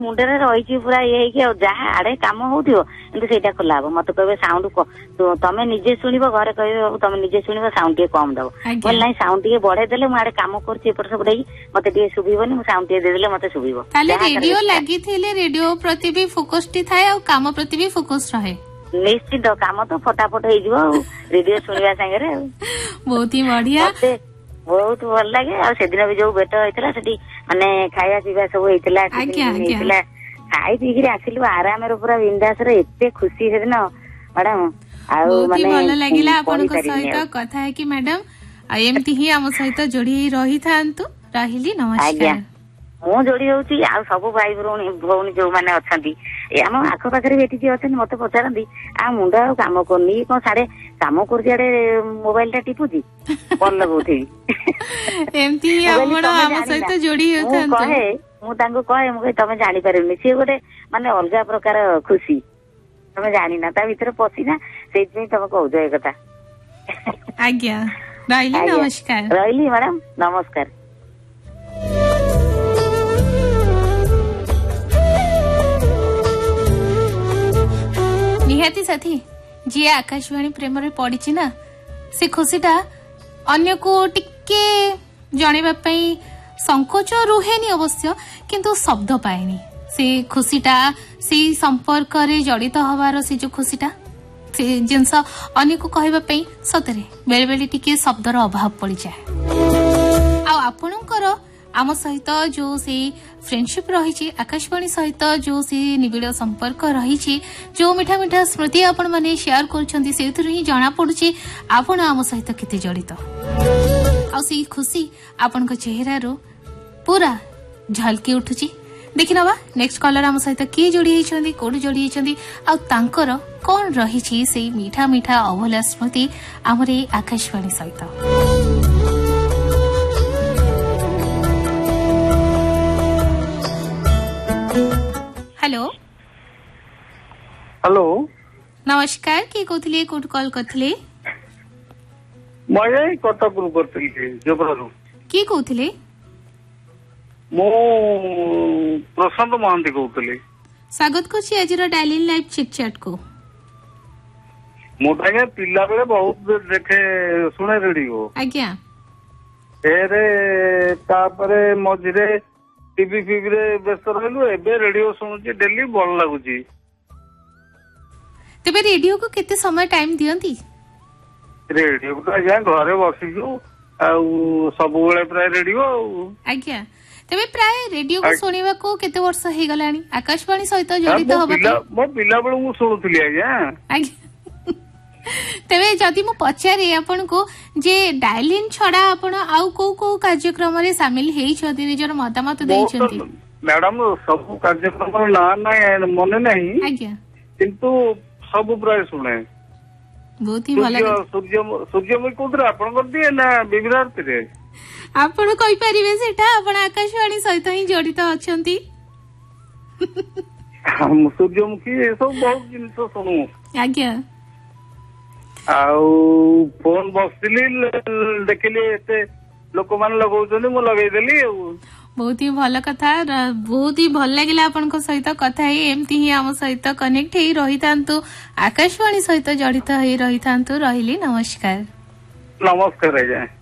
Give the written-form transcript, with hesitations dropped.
ମୁଣ୍ଡରେ ରହିଛି ପୁରା ଇଏ ହେଇକି ଆଉ ଯାହା ଆଡେ କାମ ହଉଥିବ କିନ୍ତୁ ସେଇଟା ଖୋଲା ହବ ମତେ କହିବେ ସାଉଣ୍ଡ ତମେ ନିଜେ ଶୁଣିବ ଘରେ କହିବେ ତମେ ନିଜେ ଶୁଣିବ ସାଉଣ୍ଡ ଟିକେ କମ ଦବ ବୋଲେ ନାଇଁ ସାଉଣ୍ଡ ଟିକେ ବଢେଇ ଦେଲେ ମୁଁ ଆଡେ କାମ କରୁଛି ଏପଟ ସେପଟ ହେଇକି ମତେ ଟିକେ ଶୁଭିବନି ମୁଁ ସାଉଣ୍ଡ ଟିକେ ଦେଇଦେଲେ ମତେ ଶୁଭିବ। ତାହେଲେ ରେଡିଓ ଲାଗିଥିଲେ ରେଡିଓ ପ୍ରତି ବି ଫୋକସ ଟି ଥାଏ ଆଉ କାମ ପ୍ରତି ବି ଫୋକସ ରହେ। ନିଶ୍ଚିତ କାମ ତ ଫଟାଫଟ ହେଇଯିବ ଆଉ ରେଡିଓ ଶୁଣିବା ସାଙ୍ଗରେ ଆଉ ବହୁତ ହି ବଢିଆ ବହୁତ ଭଲ ଲାଗେ। ଆଉ ସେଦିନ ବି ଯୋଉ ଭେଟ ହେଇଥିଲା ସେଠି ମାନେ ଖାଇବା ପିଇବା ସବୁ ହେଇଥିଲା ହେଇଥିଲା ଖାଇ ପିଇକିରି ଆସିଲୁ ଆରାମରେ ପୁରା ବିନ୍ଦାସରେ ଏତେ ଖୁସି ସେଦିନ ମ୍ୟାଡାମ ଆଉ ବହୁତ ଭଲ ଲାଗିଲା ଆପଣଙ୍କ ସହିତ କଥା ହେଇକି ମ୍ୟାଡାମ ଆଉ ଏମିତି ହିଁ ଆମ ସହିତ ଯୋଡି ହେଇ ରହିଥାନ୍ତୁ। ରହିଲି ନମସ୍କାର। ମୁଁ ଯୋଡି ହଉଛି ଆଉ ସବୁ ଭାଇ ଭଉଣୀ ଯୋଉମାନେ ଅଛନ୍ତି ଆମ ଆଖପାଖରେ ବି ଏଠି ଯିଏ ଅଛନ୍ତି ମତେ ପଚାରନ୍ତି ଆଉ ମୁଣ୍ଡ ଆଉ କାମ କରୁନି କଣ ସାଡେ କାମ କରୁଛି ଆଡେ ମୋବାଇଲ ଟା ଟିପୁଛି କଲ ଲଗଉଥିବି ଏମିତି ହିଁ ଆପଣ ଆମ ସହିତ ଯୋଡି ହେଉଥାନ୍ତୁ। ମୁଁ ତାଙ୍କୁ କହେ ମୁଁ କହେ ତମେ ଜାଣିପାରିବନି ସିଏ ଗୋଟେ ମାନେ ଅଲଗା ପ୍ରକାର ଖୁସି ତମେ ଜାଣିନା ତା ଭିତରେ ପଶିନା ସେଇଥିପାଇଁ ତମେ କହୁଛ ଏ କଥା। ଆଜ୍ଞା ରହିଲି ନମସ୍କାର। ରହିଲି ମ୍ୟାଡାମ ନମସ୍କାର। ନିହାତି ସାଥୀ ଯିଏ ଆକାଶବାଣୀ ପ୍ରେମରେ ପଡିଛି ନା ସେ ଖୁସିଟା ଅନ୍ୟକୁ ଟିକେ ଜଣେଇବା ପାଇଁ ସଂକୋଚ ରୁହେନି ଅବଶ୍ୟ କିନ୍ତୁ ଶବ୍ଦ ପାଏନି ସେ ଖୁସିଟା ସେଇ ସମ୍ପର୍କରେ ଜଡିତ ହବାର ସେ ଯୋଉ ଖୁସିଟା ସେ ଜିନିଷ ଅନ୍ୟକୁ କହିବା ପାଇଁ ସତରେ ବେଳେ ବେଳେ ଟିକେ ଶବ୍ଦର ଅଭାବ ପଡିଯାଏ। ଆଉ ଆପଣଙ୍କର ଆମ ସହିତ ଯୋଉ ସେଇ ଫ୍ରେଣ୍ଡସିପ ରହିଛି ଆକାଶବାଣୀ ସହିତ ଯୋଉ ସେ ନିବିଡ଼ ସମ୍ପର୍କ ରହିଛି ଯୋଉ ମିଠା ମିଠା ସ୍ମୃତି ଆପଣ ମାନେ ସେୟାର କରୁଛନ୍ତି ସେଇଥିରୁ ହିଁ ଜଣା ପଡୁଛି ଆପଣ ଆମ ସହିତ କେତେ ଜଡିତ ଆଉ ସେଇ ଖୁସି ଆପଣଙ୍କ ଚେହେରାରୁ ପୁରା ଝଲକି ଉଠୁଛି। ଦେଖିନବା ନେକ୍ସଟ କଲର ଆମ ସହିତ କିଏ ଯୋଡି ହେଇଛନ୍ତି କୋଉଠି ଯୋଡି ହେଇଛନ୍ତି ଆଉ ତାଙ୍କର କଣ ରହିଛି ସେଇ ମିଠା ମିଠା ଅଭୁଲା ସ୍ମୃତି ଆମର ଏଇ ଆକାଶବାଣୀ ସହିତ। हेलो हेलो नमस्कार किए कहते कोठ कॉल करथिले मैं कटक रु करथि जोबरारू किए कहते मो प्रशांत महांती कहते स्वागत करछि आज डायली लाइव चिट चैट को मो तागे पिला बेले बहुत देखे सुने रेडियो आज्ञा एरे तापरे मझिरे टीवी रे व्यस्त रहलु एबे रेडियो सुनुची डेली भल लागुची। तबे रेडियो को केते समय टाइम दियंती रेडियो को आज्ञा घरे बसिजु आउ सब बेले प्राय रेडियो आज्ञा तबे प्राय रेडियो को सुनिबा को केते वर्ष हे गलानी आकाशवाणी सहित जडित होबा मो पिला बेलु मु सुनुथली आज्ञा तेरे जदि मु पचारे आपन को जे डायलिन छड़ा आपन आउ को कार्यक्रम रे शामिल हेई छथि निजर मतामत देई छथि मैडम सब कार्यक्रम ना ना मने नहीं आज्ञा किंतु सब प्राय सुने बहुत ही भला सूर्यमुखी कोथरे आपन कर दिए ना विविधार्थी रे आपन कहि परिबे सेटा आपन आकाशवाणी सहित ही जडित अछंती हम सूर्यमुखी ए सब बहुत जिंस सुनु आज्ञा आउ फोन बसली देखिली एते लोक मान लगाउछन मु लगाई देली बहुत ही भल कथा बहुत ही भल लागिला आपनको सहित कथा ही एमती ही हम सहित कनेक्ट ही रहितांतु आकाशवाणी सहित जडित ही रहितांतु। रहिली नमस्कार। नमस्कार।